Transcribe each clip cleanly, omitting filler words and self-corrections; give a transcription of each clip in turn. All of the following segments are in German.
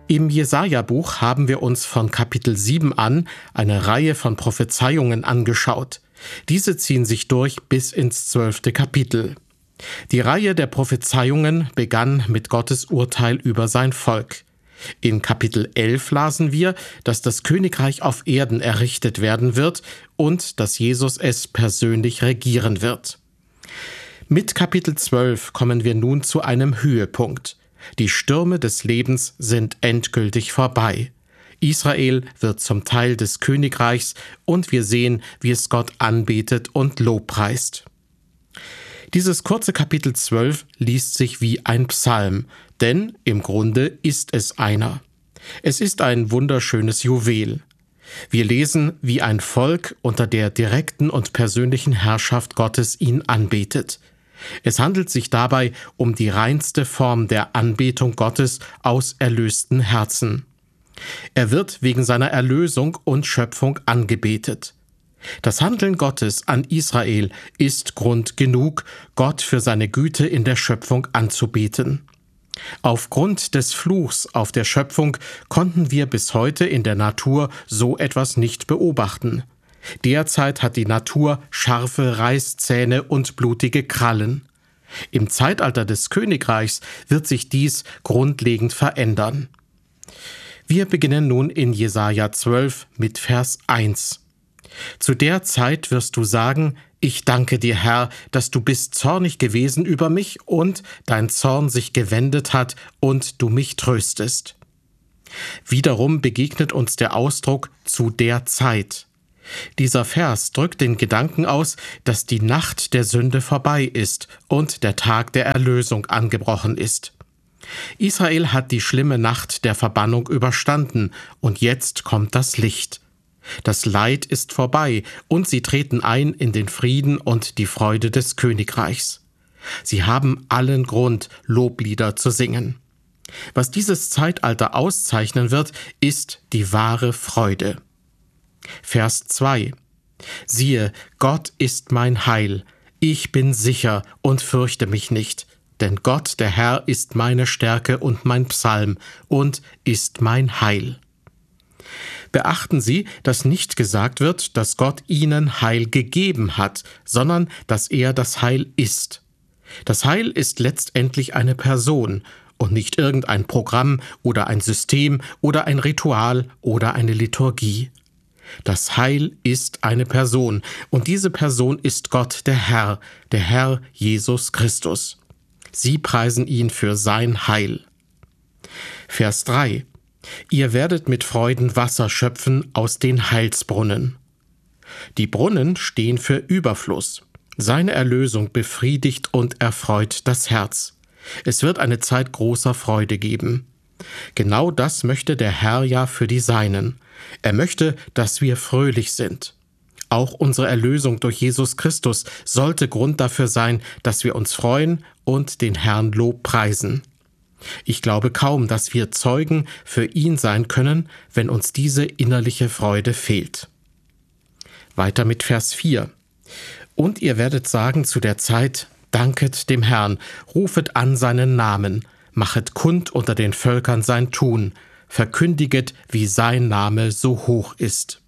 Im Jesaja-Buch haben wir uns von Kapitel 7 an eine Reihe von Prophezeiungen angeschaut. Diese ziehen sich durch bis ins 12. Kapitel. Die Reihe der Prophezeiungen begann mit Gottes Urteil über sein Volk. In Kapitel 11 lasen wir, dass das Königreich auf Erden errichtet werden wird und dass Jesus es persönlich regieren wird. Mit Kapitel 12 kommen wir nun zu einem Höhepunkt. Die Stürme des Lebens sind endgültig vorbei. Israel wird zum Teil des Königreichs und wir sehen, wie es Gott anbetet und lobpreist. Dieses kurze Kapitel 12 liest sich wie ein Psalm, denn im Grunde ist es einer. Es ist ein wunderschönes Juwel. Wir lesen, wie ein Volk unter der direkten und persönlichen Herrschaft Gottes ihn anbetet. Es handelt sich dabei um die reinste Form der Anbetung Gottes aus erlösten Herzen. Er wird wegen seiner Erlösung und Schöpfung angebetet. Das Handeln Gottes an Israel ist Grund genug, Gott für seine Güte in der Schöpfung anzubeten. Aufgrund des Fluchs auf der Schöpfung konnten wir bis heute in der Natur so etwas nicht beobachten. Derzeit hat die Natur scharfe Reißzähne und blutige Krallen. Im Zeitalter des Königreichs wird sich dies grundlegend verändern. Wir beginnen nun in Jesaja 12 mit Vers 1. Zu der Zeit wirst du sagen: Ich danke dir, Herr, dass du bist zornig gewesen über mich und dein Zorn sich gewendet hat und du mich tröstest. Wiederum begegnet uns der Ausdruck zu der Zeit. Dieser Vers drückt den Gedanken aus, dass die Nacht der Sünde vorbei ist und der Tag der Erlösung angebrochen ist. Israel hat die schlimme Nacht der Verbannung überstanden und jetzt kommt das Licht. Das Leid ist vorbei und sie treten ein in den Frieden und die Freude des Königreichs. Sie haben allen Grund, Loblieder zu singen. Was dieses Zeitalter auszeichnen wird, ist die wahre Freude. Vers 2. Siehe, Gott ist mein Heil. Ich bin sicher und fürchte mich nicht, denn Gott, der Herr, ist meine Stärke und mein Psalm und ist mein Heil. Beachten Sie, dass nicht gesagt wird, dass Gott ihnen Heil gegeben hat, sondern dass er das Heil ist. Das Heil ist letztendlich eine Person und nicht irgendein Programm oder ein System oder ein Ritual oder eine Liturgie. Das Heil ist eine Person und diese Person ist Gott, der Herr Jesus Christus. Sie preisen ihn für sein Heil. Vers 3. Ihr werdet mit Freuden Wasser schöpfen aus den Heilsbrunnen. Die Brunnen stehen für Überfluss. Seine Erlösung befriedigt und erfreut das Herz. Es wird eine Zeit großer Freude geben. Genau das möchte der Herr ja für die Seinen. Er möchte, dass wir fröhlich sind. Auch unsere Erlösung durch Jesus Christus sollte Grund dafür sein, dass wir uns freuen und den Herrn Lob preisen. Ich glaube kaum, dass wir Zeugen für ihn sein können, wenn uns diese innerliche Freude fehlt. Weiter mit Vers 4. Und ihr werdet sagen zu der Zeit: Danket dem Herrn, rufet an seinen Namen, machet kund unter den Völkern sein Tun, verkündiget, wie sein Name so hoch ist.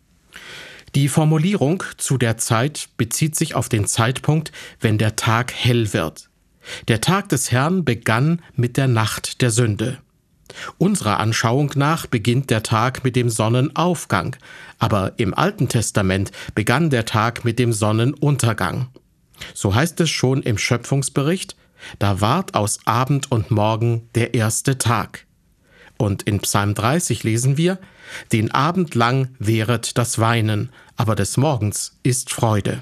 Die Formulierung zu der Zeit bezieht sich auf den Zeitpunkt, wenn der Tag hell wird. Der Tag des Herrn begann mit der Nacht der Sünde. Unserer Anschauung nach beginnt der Tag mit dem Sonnenaufgang, aber im Alten Testament begann der Tag mit dem Sonnenuntergang. So heißt es schon im Schöpfungsbericht: Da ward aus Abend und Morgen der erste Tag. Und in Psalm 30 lesen wir: Den Abend lang währet das Weinen, aber des Morgens ist Freude.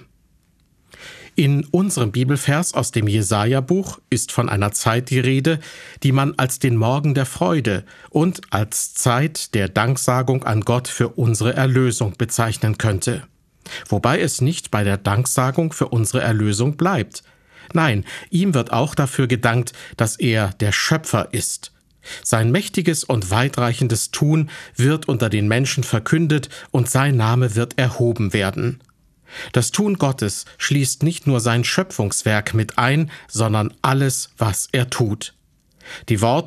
In unserem Bibelvers aus dem Jesaja-Buch ist von einer Zeit die Rede, die man als den Morgen der Freude und als Zeit der Danksagung an Gott für unsere Erlösung bezeichnen könnte. Wobei es nicht bei der Danksagung für unsere Erlösung bleibt. Nein, ihm wird auch dafür gedankt, dass er der Schöpfer ist. Sein mächtiges und weitreichendes Tun wird unter den Menschen verkündet und sein Name wird erhoben werden. Das Tun Gottes schließt nicht nur sein Schöpfungswerk mit ein, sondern alles, was er tut. Die Worte: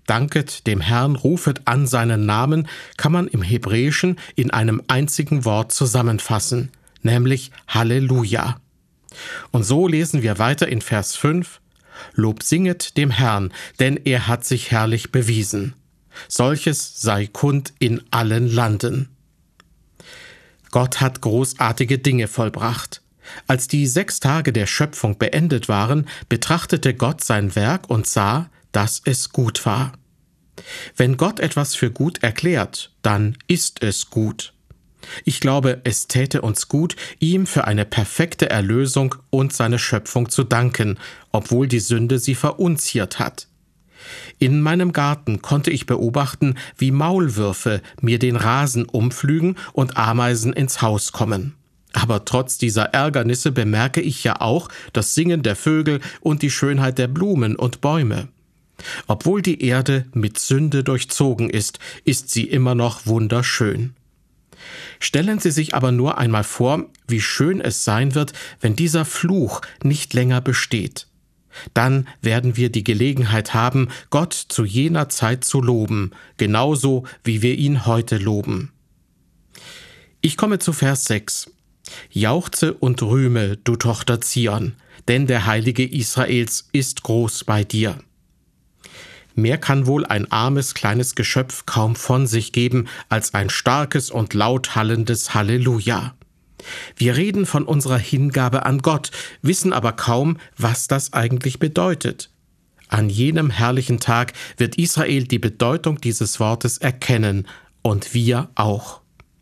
Danket dem Herrn, rufet an seinen Namen, kann man im Hebräischen in einem einzigen Wort zusammenfassen, nämlich Halleluja. Und so lesen wir weiter in Vers 5: Lob singet dem Herrn, denn er hat sich herrlich bewiesen. Solches sei kund in allen Landen. Gott hat großartige Dinge vollbracht. Als die 6 Tage der Schöpfung beendet waren, betrachtete Gott sein Werk und sah, dass es gut war. Wenn Gott etwas für gut erklärt, dann ist es gut. Ich glaube, es täte uns gut, ihm für eine perfekte Erlösung und seine Schöpfung zu danken, obwohl die Sünde sie verunziert hat. In meinem Garten konnte ich beobachten, wie Maulwürfe mir den Rasen umpflügen und Ameisen ins Haus kommen. Aber trotz dieser Ärgernisse bemerke ich ja auch das Singen der Vögel und die Schönheit der Blumen und Bäume. Obwohl die Erde mit Sünde durchzogen ist, ist sie immer noch wunderschön. Stellen Sie sich aber nur einmal vor, wie schön es sein wird, wenn dieser Fluch nicht länger besteht. Dann werden wir die Gelegenheit haben, Gott zu jener Zeit zu loben, genauso wie wir ihn heute loben. Ich komme zu Vers 6. Jauchze und rühme, du Tochter Zion, denn der Heilige Israels ist groß bei dir. Mehr kann wohl ein armes kleines Geschöpf kaum von sich geben als ein starkes und laut hallendes Halleluja. Wir reden von unserer Hingabe an Gott, wissen aber kaum, was das eigentlich bedeutet. An jenem herrlichen Tag wird Israel die Bedeutung dieses Wortes erkennen, und wir auch.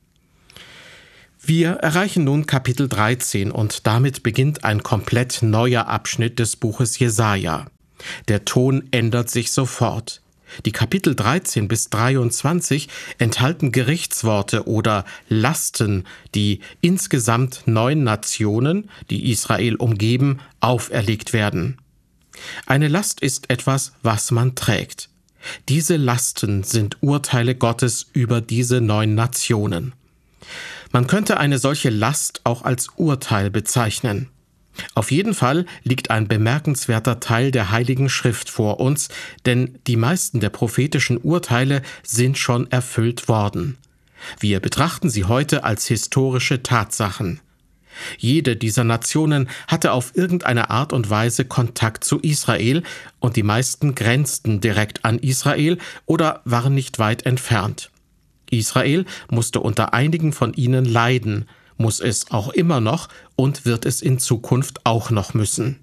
Wir erreichen nun Kapitel 13 und damit beginnt ein komplett neuer Abschnitt des Buches Jesaja. Der Ton ändert sich sofort. Die Kapitel 13 bis 23 enthalten Gerichtsworte oder Lasten, die insgesamt 9 Nationen, die Israel umgeben, auferlegt werden. Eine Last ist etwas, was man trägt. Diese Lasten sind Urteile Gottes über diese 9 Nationen. Man könnte eine solche Last auch als Urteil bezeichnen. Auf jeden Fall liegt ein bemerkenswerter Teil der Heiligen Schrift vor uns, denn die meisten der prophetischen Urteile sind schon erfüllt worden. Wir betrachten sie heute als historische Tatsachen. Jede dieser Nationen hatte auf irgendeine Art und Weise Kontakt zu Israel und die meisten grenzten direkt an Israel oder waren nicht weit entfernt. Israel musste unter einigen von ihnen leiden, muss es auch immer noch und wird es in Zukunft auch noch müssen.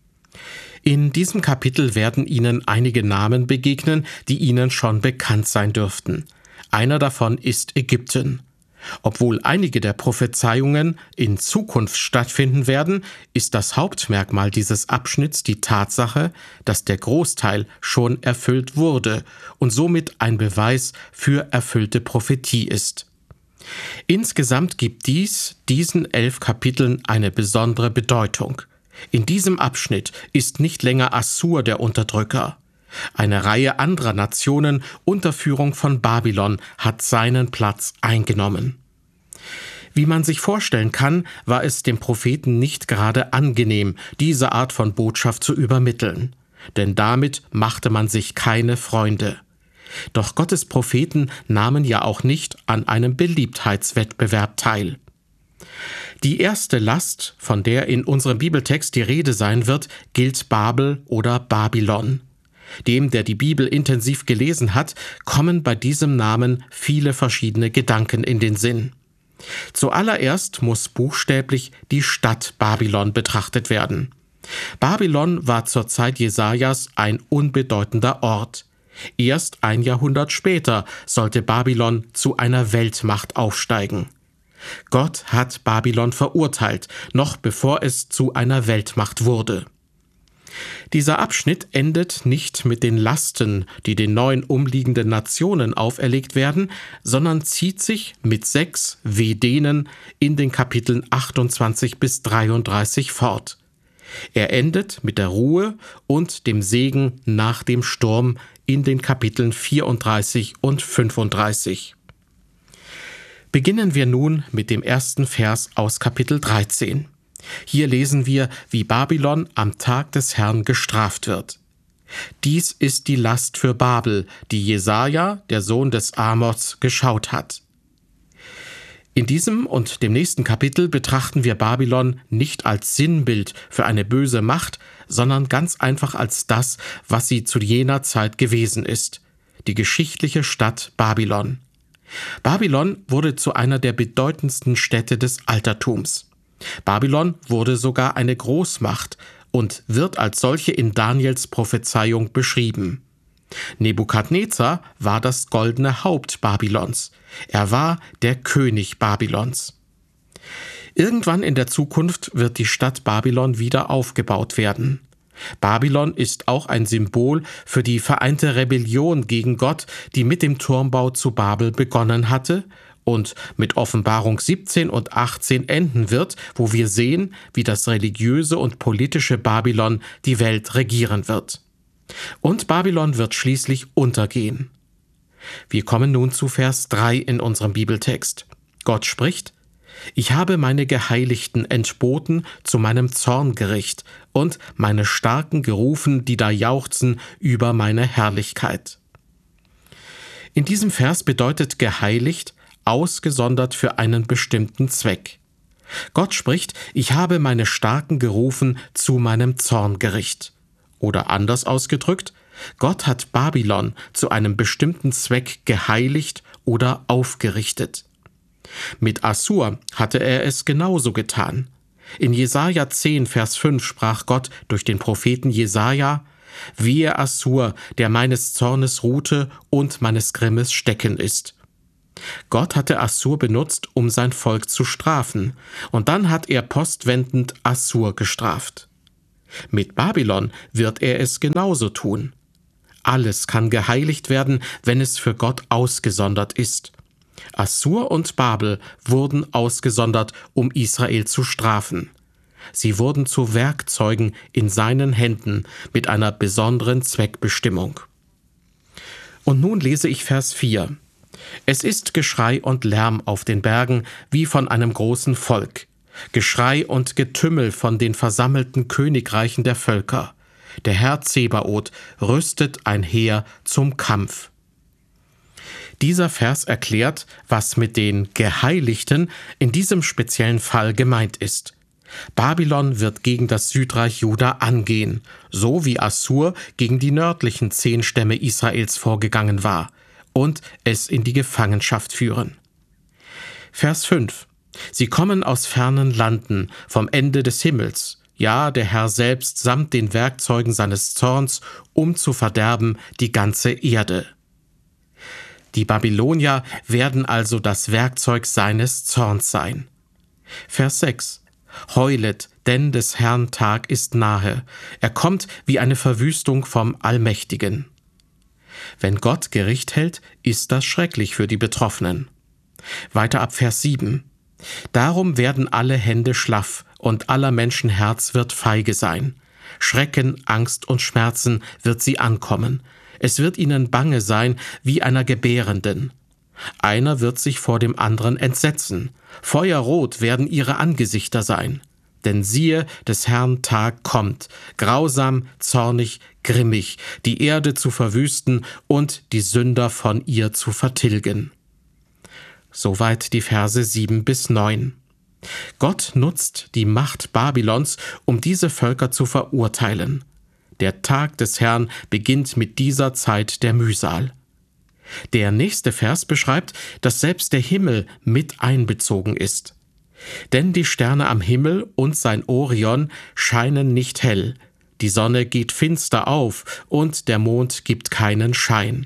In diesem Kapitel werden Ihnen einige Namen begegnen, die Ihnen schon bekannt sein dürften. Einer davon ist Ägypten. Obwohl einige der Prophezeiungen in Zukunft stattfinden werden, ist das Hauptmerkmal dieses Abschnitts die Tatsache, dass der Großteil schon erfüllt wurde und somit ein Beweis für erfüllte Prophetie ist. Insgesamt gibt diesen 11 Kapiteln eine besondere Bedeutung. In diesem Abschnitt ist nicht länger Assur der Unterdrücker. Eine Reihe anderer Nationen unter Führung von Babylon hat seinen Platz eingenommen. Wie man sich vorstellen kann, war es dem Propheten nicht gerade angenehm, diese Art von Botschaft zu übermitteln. Denn damit machte man sich keine Freunde. Doch Gottes Propheten nahmen ja auch nicht an einem Beliebtheitswettbewerb teil. Die erste Last, von der in unserem Bibeltext die Rede sein wird, gilt Babel oder Babylon. Dem, der die Bibel intensiv gelesen hat, kommen bei diesem Namen viele verschiedene Gedanken in den Sinn. Zuallererst muss buchstäblich die Stadt Babylon betrachtet werden. Babylon war zur Zeit Jesajas ein unbedeutender Ort. Erst ein Jahrhundert später sollte Babylon zu einer Weltmacht aufsteigen. Gott hat Babylon verurteilt, noch bevor es zu einer Weltmacht wurde. Dieser Abschnitt endet nicht mit den Lasten, die den 9 umliegenden Nationen auferlegt werden, sondern zieht sich mit 6 Vedenen in den Kapiteln 28 bis 33 fort. Er endet mit der Ruhe und dem Segen nach dem Sturm in den Kapiteln 34 und 35. Beginnen wir nun mit dem ersten Vers aus Kapitel 13. Hier lesen wir, wie Babylon am Tag des Herrn gestraft wird. Dies ist die Last für Babel, die Jesaja, der Sohn des Amos, geschaut hat. In diesem und dem nächsten Kapitel betrachten wir Babylon nicht als Sinnbild für eine böse Macht, sondern ganz einfach als das, was sie zu jener Zeit gewesen ist: die geschichtliche Stadt Babylon. Babylon wurde zu einer der bedeutendsten Städte des Altertums. Babylon wurde sogar eine Großmacht und wird als solche in Daniels Prophezeiung beschrieben. Nebukadnezar war das goldene Haupt Babylons. Er war der König Babylons. Irgendwann in der Zukunft wird die Stadt Babylon wieder aufgebaut werden. Babylon ist auch ein Symbol für die vereinte Rebellion gegen Gott, die mit dem Turmbau zu Babel begonnen hatte und mit Offenbarung 17 und 18 enden wird, wo wir sehen, wie das religiöse und politische Babylon die Welt regieren wird. Und Babylon wird schließlich untergehen. Wir kommen nun zu Vers 3 in unserem Bibeltext. Gott spricht: Ich habe meine Geheiligten entboten zu meinem Zorngericht und meine Starken gerufen, die da jauchzen über meine Herrlichkeit. In diesem Vers bedeutet geheiligt ausgesondert für einen bestimmten Zweck. Gott spricht: Ich habe meine Starken gerufen zu meinem Zorngericht. Oder anders ausgedrückt, Gott hat Babylon zu einem bestimmten Zweck geheiligt oder aufgerichtet. Mit Assur hatte er es genauso getan. In Jesaja 10, Vers 5 sprach Gott durch den Propheten Jesaja: Wehe Assur, der meines Zornes Rute und meines Grimmes Stecken ist. Gott hatte Assur benutzt, um sein Volk zu strafen, und dann hat er postwendend Assur gestraft. Mit Babylon wird er es genauso tun. Alles kann geheiligt werden, wenn es für Gott ausgesondert ist. Assur und Babel wurden ausgesondert, um Israel zu strafen. Sie wurden zu Werkzeugen in seinen Händen mit einer besonderen Zweckbestimmung. Und nun lese ich Vers 4. Es ist Geschrei und Lärm auf den Bergen wie von einem großen Volk. Geschrei und Getümmel von den versammelten Königreichen der Völker. Der Herr Zebaoth rüstet ein Heer zum Kampf. Dieser Vers erklärt, was mit den Geheiligten in diesem speziellen Fall gemeint ist. Babylon wird gegen das Südreich Juda angehen, so wie Assur gegen die nördlichen 10 Stämme Israels vorgegangen war, und es in die Gefangenschaft führen. Vers 5. Sie kommen aus fernen Landen, vom Ende des Himmels, ja, der Herr selbst samt den Werkzeugen seines Zorns, um zu verderben die ganze Erde. Die Babylonier werden also das Werkzeug seines Zorns sein. Vers 6. Heulet, denn des Herrn Tag ist nahe. Er kommt wie eine Verwüstung vom Allmächtigen. Wenn Gott Gericht hält, ist das schrecklich für die Betroffenen. Weiter ab Vers 7. Darum werden alle Hände schlaff und aller Menschen Herz wird feige sein. Schrecken, Angst und Schmerzen wird sie ankommen. Es wird ihnen bange sein wie einer Gebärenden. Einer wird sich vor dem anderen entsetzen. Feuerrot werden ihre Angesichter sein. Denn siehe, des Herrn Tag kommt, grausam, zornig, grimmig, die Erde zu verwüsten und die Sünder von ihr zu vertilgen. Soweit die Verse 7 bis 9. Gott nutzt die Macht Babylons, um diese Völker zu verurteilen. Der Tag des Herrn beginnt mit dieser Zeit der Mühsal. Der nächste Vers beschreibt, dass selbst der Himmel mit einbezogen ist. Denn die Sterne am Himmel und sein Orion scheinen nicht hell, die Sonne geht finster auf und der Mond gibt keinen Schein.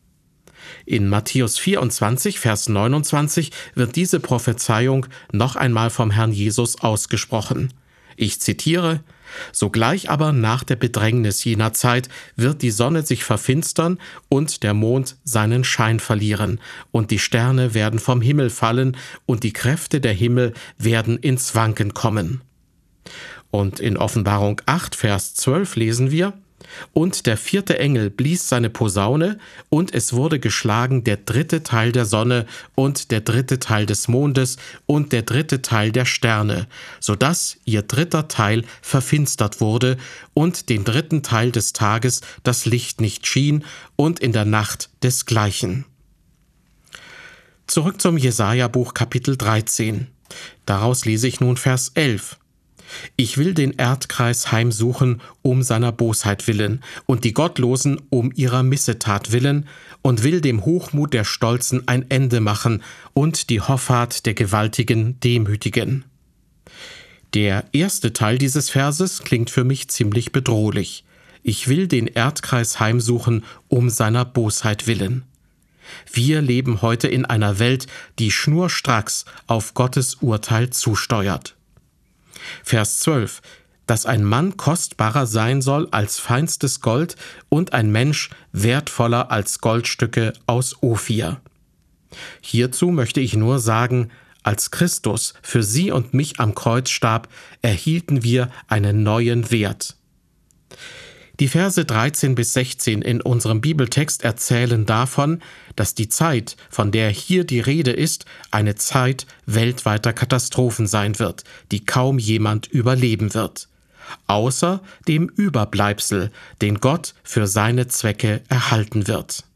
In Matthäus 24, Vers 29 wird diese Prophezeiung noch einmal vom Herrn Jesus ausgesprochen. Ich zitiere: Sogleich aber nach der Bedrängnis jener Zeit wird die Sonne sich verfinstern und der Mond seinen Schein verlieren, und die Sterne werden vom Himmel fallen, und die Kräfte der Himmel werden ins Wanken kommen. Und in Offenbarung 8, Vers 12 lesen wir: Und der 4. Engel blies seine Posaune, und es wurde geschlagen der 3. Teil der Sonne und der 3. Teil des Mondes und der 3. Teil der Sterne, sodass ihr 3. Teil verfinstert wurde und dem 3. Teil des Tages das Licht nicht schien und in der Nacht desgleichen. Zurück zum Jesaja-Buch Kapitel 13. Daraus lese ich nun Vers 11. Ich will den Erdkreis heimsuchen um seiner Bosheit willen und die Gottlosen um ihrer Missetat willen und will dem Hochmut der Stolzen ein Ende machen und die Hoffart der Gewaltigen demütigen. Der erste Teil dieses Verses klingt für mich ziemlich bedrohlich. Ich will den Erdkreis heimsuchen um seiner Bosheit willen. Wir leben heute in einer Welt, die schnurstracks auf Gottes Urteil zusteuert. Vers 12, dass ein Mann kostbarer sein soll als feinstes Gold und ein Mensch wertvoller als Goldstücke aus Ophir. Hierzu möchte ich nur sagen, als Christus für Sie und mich am Kreuz starb, erhielten wir einen neuen Wert. Die Verse 13 bis 16 in unserem Bibeltext erzählen davon, dass die Zeit, von der hier die Rede ist, eine Zeit weltweiter Katastrophen sein wird, die kaum jemand überleben wird, außer dem Überbleibsel, den Gott für seine Zwecke erhalten wird.